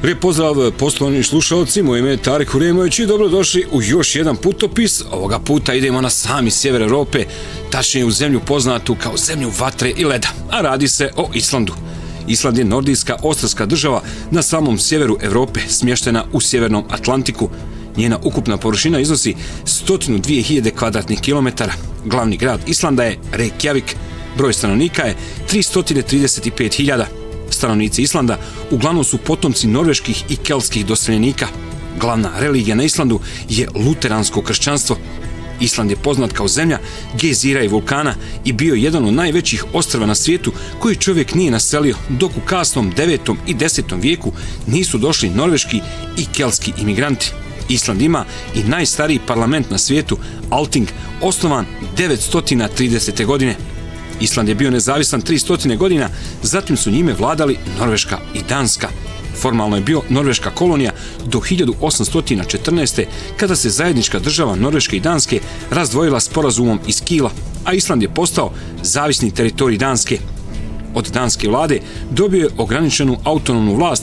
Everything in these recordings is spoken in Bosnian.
Lijep pozdrav poštovani slušalci, moje ime je Tarek Huremović i dobrodošli u još jedan putopis. Ovoga puta idemo na sami sjever Europe, tačnije u zemlju poznatu kao zemlju vatre i leda, a radi se o Islandu. Island je nordijska ostrvska država na samom sjeveru Europe, smještena u sjevernom Atlantiku. Njena ukupna površina iznosi 102.000 kvadratnih kilometara. Glavni grad Islanda je Reykjavik, broj stanovnika je 335.000. Stanovnici Islanda uglavnom su potomci norveških i keltskih doseljenika. Glavna religija na Islandu je luteransko kršćanstvo. Island je poznat kao zemlja gejzira i vulkana i bio jedan od najvećih ostrva na svijetu koji čovjek nije naselio, dok u kasnom 9. i 10. vijeku nisu došli norveški i keltski imigranti. Island ima i najstariji parlament na svijetu, Alting, osnovan 930. godine. Island je bio nezavisan 300 godina, zatim su njime vladali Norveška i Danska. Formalno je bio norveška kolonija do 1814. kada se zajednička država Norveške i Danske razdvojila sporazumom iz Kila, a Island je postao zavisni teritorij Danske. Od danske vlade dobio je ograničenu autonomnu vlast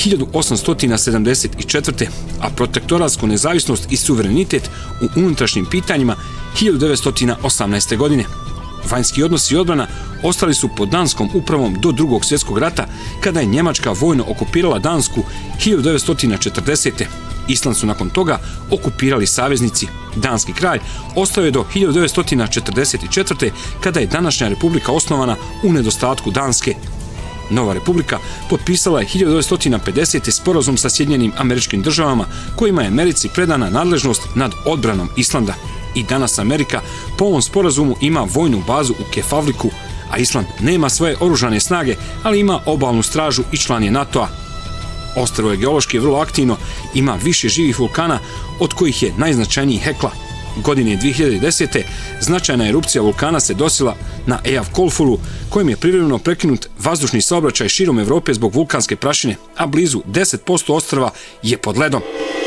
1874. a protektoratsku nezavisnost i suverenitet u unutrašnjim pitanjima 1918. godine. Vanjski odnosi i odbrana ostali su pod danskom upravom do Drugog svjetskog rata, kada je Njemačka vojno okupirala Dansku 1940. Island su nakon toga okupirali saveznici. Danski kralj ostao je do 1944. kada je današnja republika osnovana u nedostatku Danske. Nova republika potpisala je 1950. sporazum sa Sjedinjenim Američkim Državama, kojima je Americi predana nadležnost nad odbranom Islanda. I danas Amerika po ovom sporazumu ima vojnu bazu u Keflavliku, a Island nema svoje oružane snage, ali ima obalnu stražu i član je NATO-a. Ostrvo je geološki vrlo aktivno, ima više živih vulkana, od kojih je najznačajniji Hekla. Godine 2010. značajna erupcija vulkana se desila na Eyjafjallajökull, kojim je privremeno prekinut vazdušni saobraćaj širom Europe zbog vulkanske prašine, a blizu 10% ostrva je pod ledom.